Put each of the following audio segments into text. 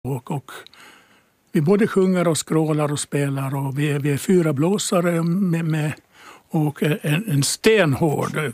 Och vi både sjunger och skrålar och spelar och vi är 4 blåsare med och en stenhård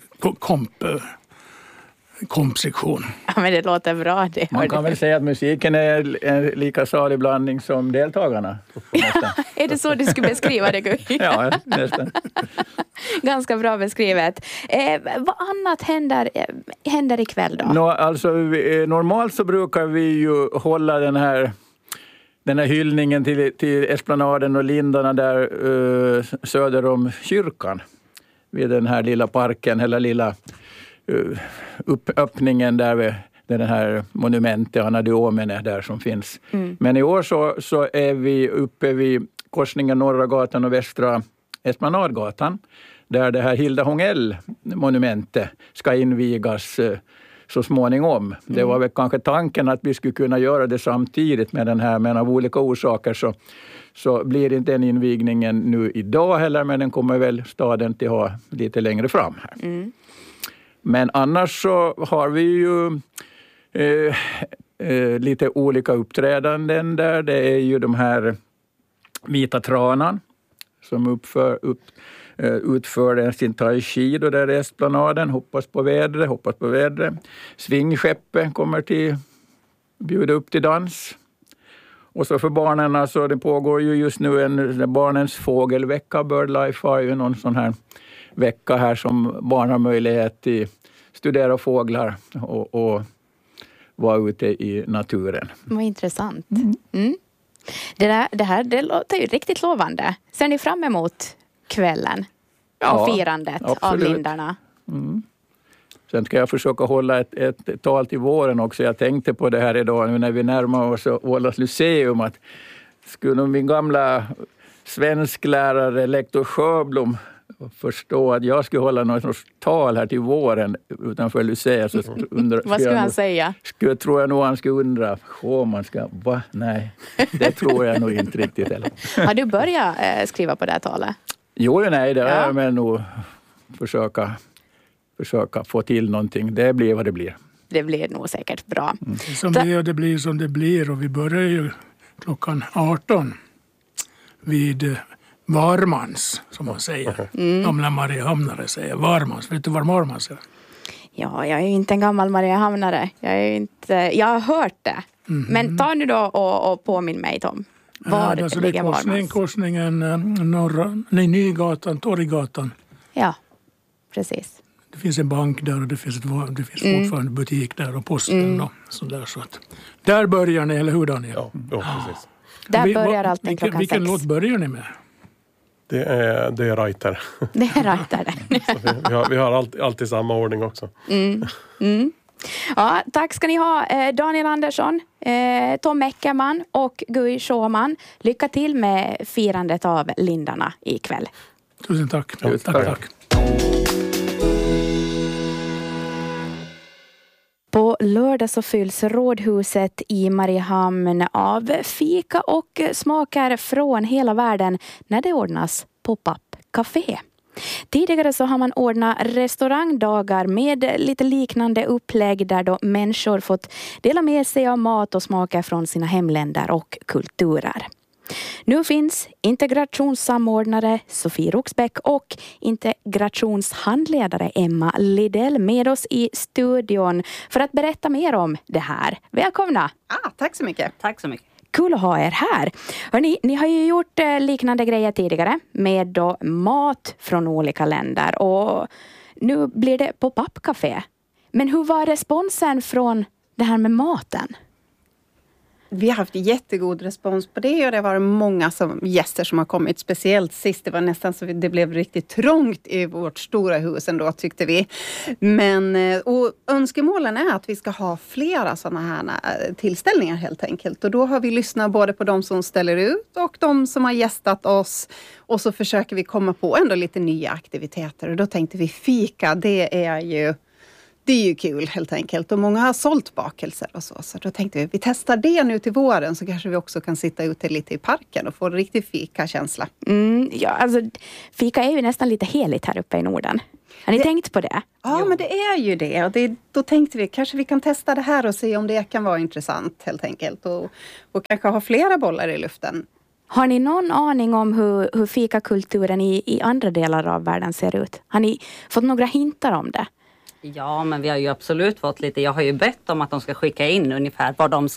kompsektion. Ja, men det låter bra. Det man kan väl säga att musiken är en lika salig blandning som deltagarna. Är det så du skulle beskriva det, Guy? Ja, nästan. Ganska bra beskrivet. Vad annat händer ikväll då? Normalt så brukar vi ju hålla den här hyllningen till Esplanaden och lindarna där söder om kyrkan. Vid den här lilla parken, eller lilla öppningen där vid den här monumentet, Anna Duomene där som finns. Men i år så är vi uppe vid korsningen Norra gatan och Västra Esplanadgatan, där det här Hilda Hångell-monumentet ska invigas så småningom. Det var väl kanske tanken att vi skulle kunna göra det samtidigt med den här, men av olika orsaker så blir inte den invigningen nu idag heller, men den kommer väl staden till ha lite längre fram här. Men annars så har vi ju lite olika uppträdanden där. Det är ju de här Vita Tranan som utför sin tai chi då där är Esplanaden. Hoppas på vädret. Svingskeppet kommer till bjuda upp till dans. Och så för barnen, alltså det pågår ju just nu en barnens fågelvecka. BirdLife har ju någon sån här vecka här som barn har möjlighet att studera fåglar och vara ute i naturen. Vad intressant. Det låter ju riktigt lovande. Ser ni fram emot kvällen och firandet av lindarna? Sen ska jag försöka hålla ett tal till våren också. Jag tänkte på det här idag nu när vi närmar oss Ålands Lyceum, att skulle min gamla svensklärare lektor Sjöblom förstå att jag skulle hålla något tal här till våren utanför Lyceum. Så vad skulle han säga? Tror jag nog han skulle undra, Nej, det tror jag nog inte riktigt. Eller. Har du börjat skriva på det här talet? Jo, nej, det är men nog försöka få till någonting. Det blir vad det blir. Det blir nog säkert bra. Det blir som det blir, och vi börjar ju klockan 18 vid Varmans, som man säger. Gamla Mariehamnare säger Varmans. Vet du var Varmans är? Ja, jag är ju inte en gammal Mariehamnare. Jag har hört det. Men ta nu då och påminn mig, Tom. Var det ligger Varmans? Korsningen Nygatan, Torggatan. Ja, precis. Det finns en bank där och det finns fortfarande butik där och posten och sådär. Så att där börjar ni, eller hur Daniel? Ja, precis. Där börjar alltid klockan 6. Vilken låt börjar ni med? Det är Reiter. Det är Reiter. vi har alltid samma ordning också. Ja, tack ska ni ha, Daniel Andersson, Tom Eckerman och Guy Sjöman. Lycka till med firandet av lindarna ikväll. Tusen tack. Tack. På lördag så fylls rådhuset i Mariehamn av fika och smaker från hela världen när det ordnas pop-up café. Tidigare så har man ordnat restaurangdagar med lite liknande upplägg där då människor fått dela med sig av mat och smaker från sina hemländer och kulturer. Nu finns integrationssamordnare Sofie Roxbäck och integrationshandledare Emma Lidell med oss i studion för att berätta mer om det här. Välkomna! Tack så mycket. Tack så mycket. Kul att ha er här. Hörrni, ni har ju gjort liknande grejer tidigare med då mat från olika länder och nu blir det pop-up café. Men hur var responsen från det här med maten? Vi har haft jättegod respons på det och det var många gäster som har kommit, speciellt sist. Det var nästan så det blev riktigt trångt i vårt stora hus ändå, tyckte vi. Men och önskemålen är att vi ska ha flera sådana här tillställningar helt enkelt. Och då har vi lyssnat både på de som ställer ut och de som har gästat oss. Och så försöker vi komma på ändå lite nya aktiviteter. Och då tänkte vi fika, det är ju det är ju kul helt enkelt. Och många har sålt bakelser och så. Så då tänkte vi testar det nu till våren så kanske vi också kan sitta ute lite i parken och få en riktig fika-känsla. Ja, alltså fika är ju nästan lite heligt här uppe i Norden. Har ni tänkt på det? Ja, men det är ju det. Och då tänkte vi kanske vi kan testa det här och se om det kan vara intressant helt enkelt. Och kanske ha flera bollar i luften. Har ni någon aning om hur fikakulturen i andra delar av världen ser ut? Har ni fått några hintar om det? Ja, men vi har ju absolut fått lite. Jag har ju bett om att de ska skicka in ungefär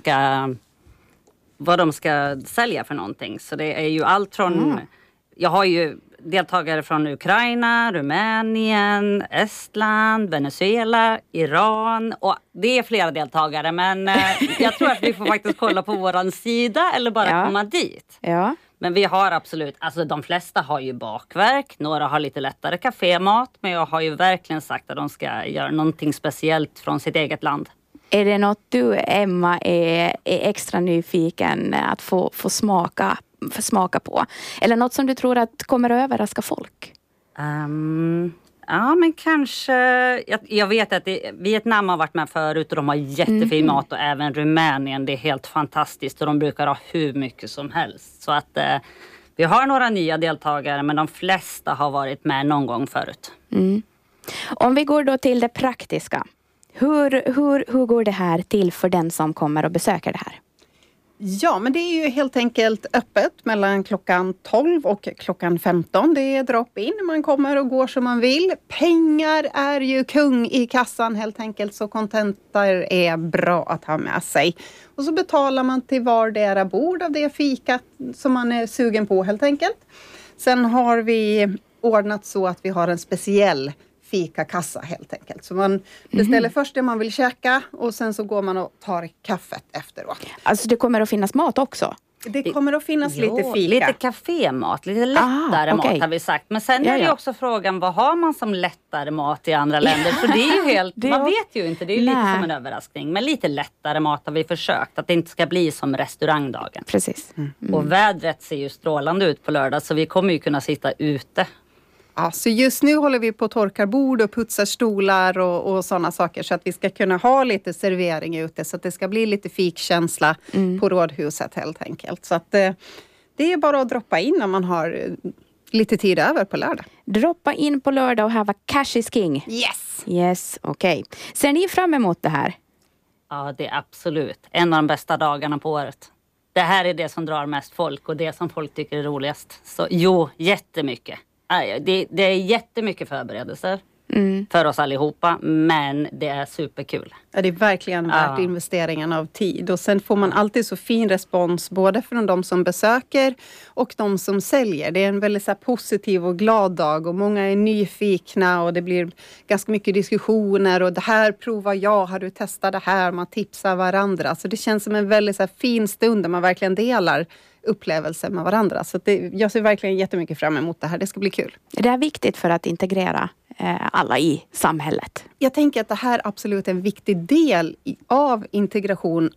vad de ska sälja för någonting. Så det är ju allt från... Jag har ju deltagare från Ukraina, Rumänien, Estland, Venezuela, Iran. Och det är flera deltagare, men jag tror att vi får faktiskt kolla på våran sida eller bara komma dit. Ja. Men vi har absolut, alltså de flesta har ju bakverk, några har lite lättare kafémat, men jag har ju verkligen sagt att de ska göra någonting speciellt från sitt eget land. Är det något du, Emma, är extra nyfiken att få smaka på? Eller något som du tror att kommer att överraska folk? Ja, men kanske... Jag vet att Vietnam har varit med förut och de har jättefin mat och även Rumänien. Det är helt fantastiskt och de brukar ha hur mycket som helst. Så att vi har några nya deltagare men de flesta har varit med någon gång förut. Om vi går då till det praktiska. Hur går det här till för den som kommer och besöker det här? Ja, men det är ju helt enkelt öppet mellan klockan 12 och klockan 15. Det är drop-in. Man kommer och går som man vill. Pengar är ju kung i kassan helt enkelt. Så kontanter är bra att ha med sig. Och så betalar man till vardera bord av det fikat som man är sugen på helt enkelt. Sen har vi ordnat så att vi har en speciell fikakassa helt enkelt. Så man beställer först det man vill käka och sen så går man och tar kaffet efteråt. Alltså det kommer att finnas mat också? Det kommer att finnas lite fika. Lite kafémat, lite lättare mat har vi sagt. Men sen är det ju också frågan, vad har man som lättare mat i andra länder? För det är ju helt, man vet ju inte, det är ju lite som en överraskning. Men lite lättare mat har vi försökt, att det inte ska bli som restaurangdagen. Precis. Och vädret ser ju strålande ut på lördag så vi kommer ju kunna sitta ute. Ja, så just nu håller vi på att torka bord och putsar stolar och sådana saker så att vi ska kunna ha lite servering ute så att det ska bli lite fikkänsla på rådhuset helt enkelt. Så att det är bara att droppa in om man har lite tid över på lördag. Droppa in på lördag och have a cash is king. Yes, okej. Ser ni fram emot det här? Ja, det är absolut en av de bästa dagarna på året. Det här är det som drar mest folk och det som folk tycker är roligast. Så jättemycket. Det är jättemycket förberedelser för oss allihopa, men det är superkul. Ja, det är verkligen värt investeringen av tid. Och sen får man alltid så fin respons både från de som besöker och de som säljer. Det är en väldigt så här positiv och glad dag och många är nyfikna och det blir ganska mycket diskussioner och det här provar jag, har du testat det här? Man tipsar varandra. Så det känns som en väldigt så här fin stund där man verkligen delar upplevelser med varandra. Så jag ser verkligen jättemycket fram emot det här. Det ska bli kul. Det är viktigt för att integrera alla i samhället. Jag tänker att det här absolut är en viktig del av integration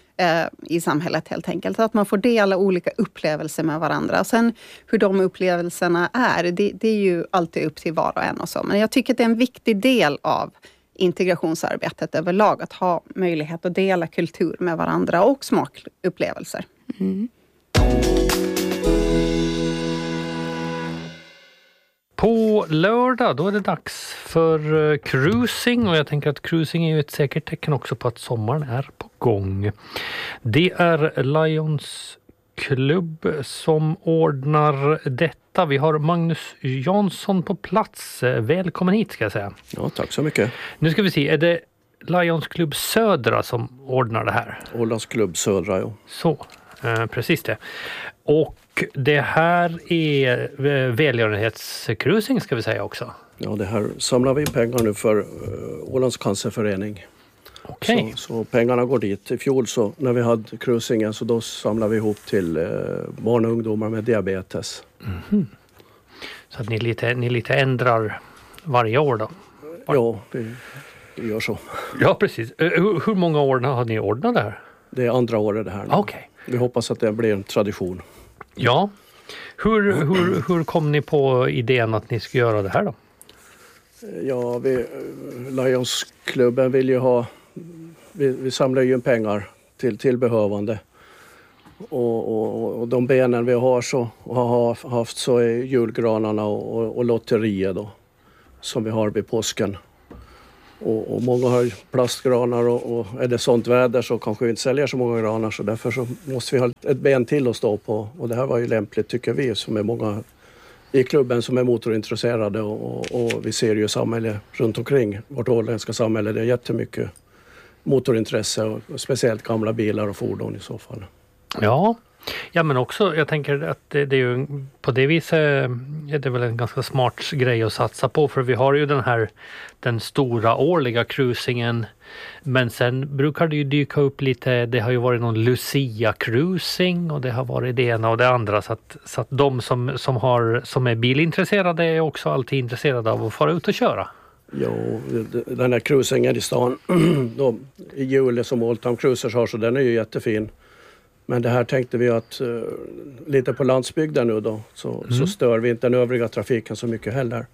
i samhället helt enkelt. Att man får dela olika upplevelser med varandra. Och sen hur de upplevelserna är, det är ju alltid upp till var och en och så. Men jag tycker att det är en viktig del av integrationsarbetet överlag. Att ha möjlighet att dela kultur med varandra och smakupplevelser. På lördag då är det dags för cruising och jag tänker att cruising är ju ett säkert tecken också på att sommaren är på gång. Det är Lions klubb som ordnar detta. Vi har Magnus Jansson på plats. Välkommen hit ska jag säga. Ja, tack så mycket. Nu ska vi se, är det Lions klubb Södra som ordnar det här? Ålands klubb Södra, ja. Så, precis det. Och det här är välgörenhetscruising ska vi säga också. Ja, det här samlar vi pengar nu för Ålands cancerförening. Okej. Så pengarna går dit. I fjol så när vi hade cruisingen så då samlade vi ihop till barn och ungdomar med diabetes. Så att ni lite ändrar varje år då? Ja, vi gör så. Ja, precis. Hur många år har ni ordnat det här? Det är andra året det här nu. Okej. Vi hoppas att det blir en tradition. Ja. Hur kom ni på idén att ni ska göra det här då? Ja, Lionsklubben vill ju ha... Vi samlar ju in pengar till behövande. Och de benen vi har så, och har haft så är julgranarna och lotterier då. Som vi har vid påsken. Och många har plastgranar och är det sånt väder så kanske vi inte säljer så många granar. Så därför så måste vi ha ett ben till att stå på. Och det här var ju lämpligt tycker vi som är många i klubben som är motorintresserade. Och vi ser ju samhället runt omkring. Vårt åländska samhälle, det är jättemycket motorintresse och speciellt gamla bilar och fordon i så fall. Ja, men också jag tänker att det är ju på det viset är det väl en ganska smart grej att satsa på, för vi har ju den stora årliga cruisingen, men sen brukar det ju dyka upp lite, det har ju varit någon Lucia cruising och det har varit det ena och det andra, så att de som är bilintresserade är också alltid intresserade av att fara ut och köra. Jo, den här cruisingen i stan då, i juli som Oldtime Cruisers har, så den är ju jättefin. Men det här tänkte vi att lite på landsbygden nu då så stör vi inte den övriga trafiken så mycket heller.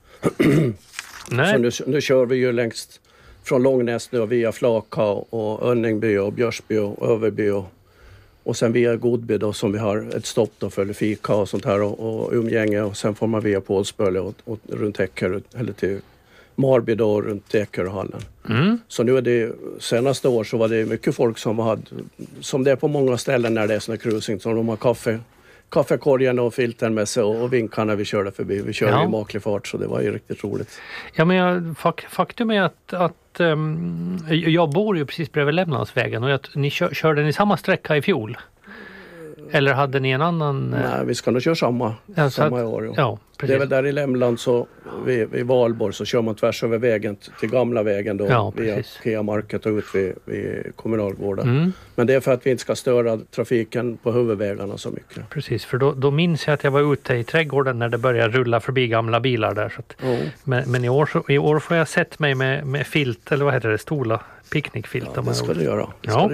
Nej. Så nu kör vi ju längst från Långnäs nu via Flaka och Önningby och Björsby och Överby och sen via Godby då som vi har ett stopp då för fika och sånt här och umgänge, och sen får man via Pålsböle och runt Äcker eller till Marby då runt Äcker och Hallen. Så nu är det, senaste år så var det mycket folk som det är på många ställen när det är sån här cruising, så de har kaffekorgen och filten med sig och vinkar när vi körde förbi. Vi körde i maklig fart, så det var ju riktigt roligt. Ja, men faktum är att jag bor ju precis bredvid Lämlandsvägen och ni körde ni samma sträcka i fjol? Eller hade ni en annan? Nej, vi ska nog köra samma år. Ja, det är väl där i Lämland så vid Valborg så kör man tvärs över vägen till gamla vägen då via Kea-market och ut vid kommunalgården. Men det är för att vi inte ska störa trafiken på huvudvägarna så mycket. Precis, för då minns jag att jag var ute i trädgården när det började rulla förbi gamla bilar där. Så att, men i år får jag sett mig med filt, eller vad heter det, stola, picknickfilt. Ja, det ska du göra.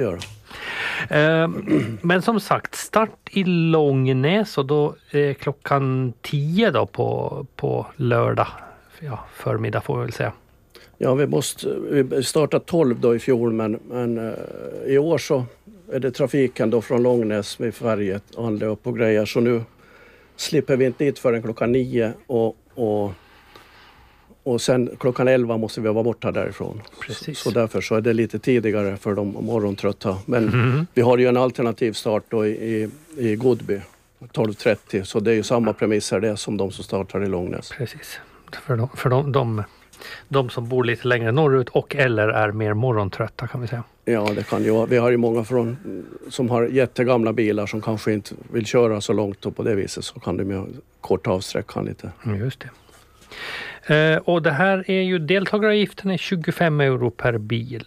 Men som sagt, start i Långnäs och då klockan 10 då på lördag. Ja, förmiddag får vi väl säga. Ja, vi startade 12 då i fjol, men i år så är det trafiken då från Långnäs med färget andra upp och grejer, så nu slipper vi inte dit förrän klockan 9 och sen klockan 11 måste vi vara borta därifrån. Precis. Så därför så är det lite tidigare för de morgontrötta. Men vi har ju en alternativ start då i Godby, 12.30. Så det är ju samma premisser det som de som startar i Långnäs. Precis. För de som bor lite längre norrut och eller är mer morgontrötta kan vi säga. Ja, det kan ju. Vi har ju många som har jättegamla bilar som kanske inte vill köra så långt, och på det viset så kan de ju korta av sträckan lite. Just det. Och det här är ju, deltagaravgiften är 25 euro per bil.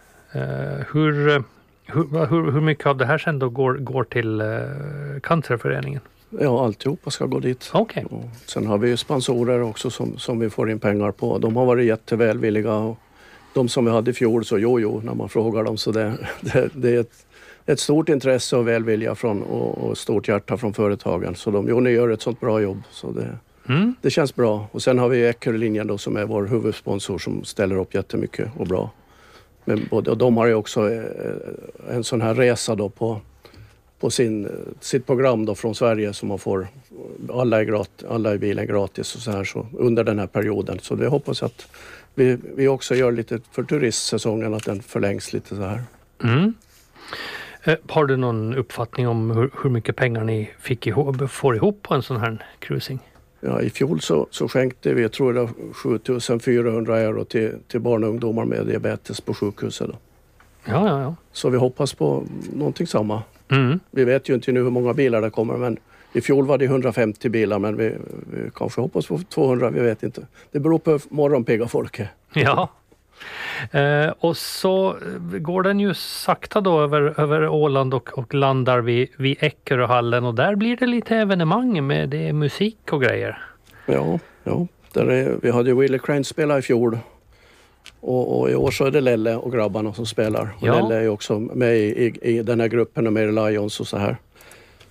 Hur mycket av det här sen då går till Cancerföreningen? Ja, alltihopa ska gå dit. Okay. Sen har vi ju sponsorer också som vi får in pengar på. De har varit jättevälvilliga, och de som vi hade i fjol så när man frågar dem, så det är ett stort intresse och välvilja och stort hjärta från företagen. Så ni gör ett sånt bra jobb, så det känns bra. Och sen har vi Eckerlinjen då som är vår huvudsponsor som ställer upp jättemycket och bra. Men och de har ju också en sån här resa då på sitt program då från Sverige som man får alla i bilen gratis och så här, så under den här perioden. Så det hoppas att vi också gör lite för turistsäsongen, att den förlängs lite så här. Har du någon uppfattning om hur mycket pengar ni får ihop på en sån här cruising? Ja, i fjol så skänkte vi, jag tror det var 7400 euro till barn och ungdomar med diabetes på sjukhuset. Då. Ja. Så vi hoppas på någonting samma. Vi vet ju inte nu hur många bilar det kommer, men i fjol var det 150 bilar, men vi kanske hoppas på 200, vi vet inte. Det beror på morgonpigga folk. Ja. Och så går den ju sakta då över Åland och landar vid Äcker och Hallen, och där blir det lite evenemang med det musik och grejer. Ja. Vi hade ju Willie Crane spela i fjol, och i år så är det Lelle och grabbarna som spelar. Och Lelle är ju också med i den här gruppen och med i Lions och så här.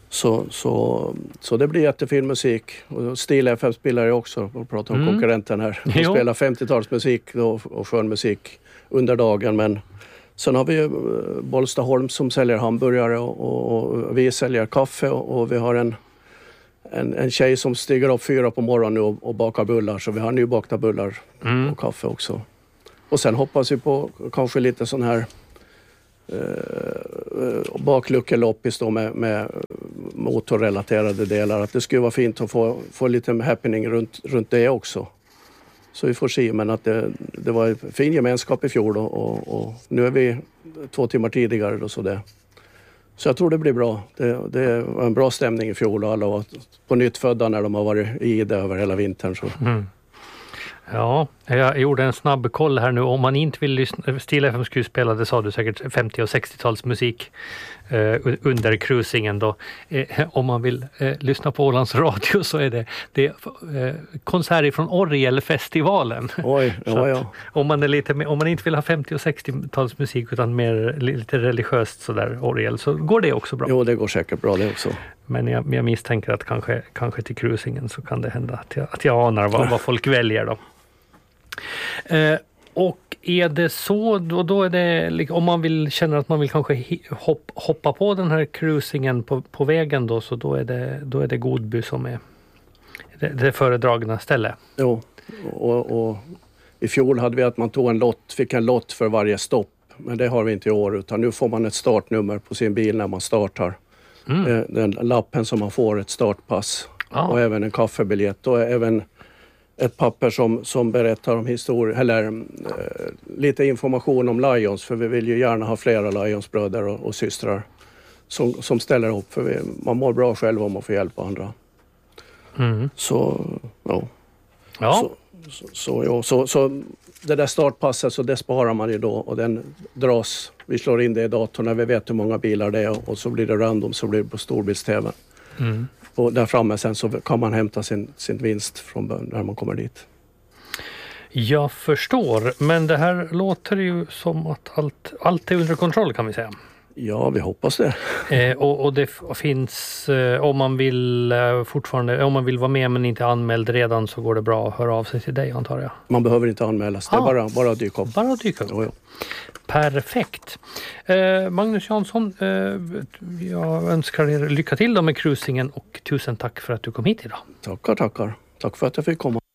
Så det blir jättefin musik. Och Stil FM spelar jag också, och pratar om konkurrenten här. De spelar 50-talsmusik och skön musik under dagen. Men sen har vi Bollstaholm som säljer hamburgare och vi säljer kaffe. Och vi har en tjej som stiger upp 4 på morgonen och bakar bullar. Så vi har nybakta bullar och kaffe också. Och sen hoppas vi på kanske lite sån här bakluckelopp med motorrelaterade delar. Att det skulle vara fint att få lite happening runt det också. Så vi får se, men att det var en fin gemenskap i fjol och nu är vi 2 timmar tidigare då, så jag tror det blir bra. Det var en bra stämning i fjol och alla var på nytt födda när de har varit i det över hela vintern. Så. Ja, jag gjorde en snabb koll här nu. Om man inte vill lyssna, Stil FM skulle spela, det sa du säkert, 50- och 60-talsmusik under cruisingen då. Om man vill lyssna på Ålands Radio så är det konserter från Orgelfestivalen. Oj, ja. Om man inte vill ha 50- och 60-talsmusik utan mer lite religiöst sådär orgel, så går det också bra. Jo, det går säkert bra det också. Men jag misstänker att kanske till cruisingen så kan det hända att jag anar vad folk väljer då. Och är det så, då är det, om man vill känna att man vill kanske hoppa på den här cruisingen på vägen då, så då är det Godby som är det föredragna ställe. Jo, och i fjol hade vi att man fick en lott för varje stopp, men det har vi inte i år, utan nu får man ett startnummer på sin bil när man startar. Den lappen som man får, ett startpass och även en kaffebiljett och även ett papper som berättar om historia, eller lite information om Lions, för vi vill ju gärna ha flera Lions-bröder och systrar som ställer upp, för man mår bra själv om man får hjälpa andra. Så det där startpasset, så det sparar man ju då och den dras, vi slår in det i datorn när vi vet hur många bilar det är och så blir det random, så blir det på storbilds-tv. Och där framme sen så kan man hämta sin vinst från när man kommer dit. Jag förstår, men det här låter ju som att allt är under kontroll, kan vi säga. Ja, vi hoppas det. Och det finns, om man vill vara med men inte anmäld redan, så går det bra att höra av sig till dig, antar jag. Man behöver inte anmälas, det är bara att dyka upp. Bara att dyka upp. Jo. Perfekt. Magnus Jansson, jag önskar er lycka till då med cruisingen och tusen tack för att du kom hit idag. Tackar. Tack för att jag fick komma.